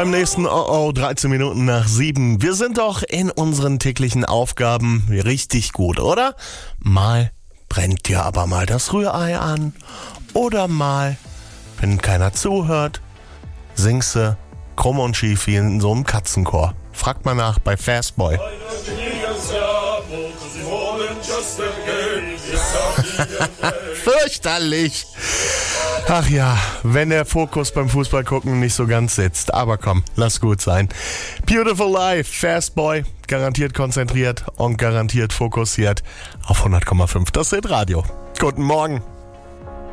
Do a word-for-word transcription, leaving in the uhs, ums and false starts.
beim nächsten Oh Oh, dreizehn Minuten nach sieben. Wir sind doch in unseren täglichen Aufgaben richtig gut, oder? Mal brennt dir aber mal das Rührei an. Oder mal, wenn keiner zuhört, singst du krumm und schief wie in so einem Katzenchor. Fragt mal nach bei Fastboy. Fürchterlich. Ach ja, wenn der Fokus beim Fußballgucken nicht so ganz sitzt. Aber komm, lass gut sein. Beautiful Life, Fastboy, garantiert konzentriert und garantiert fokussiert auf hundert Komma fünf. Das ist Radio. Guten Morgen.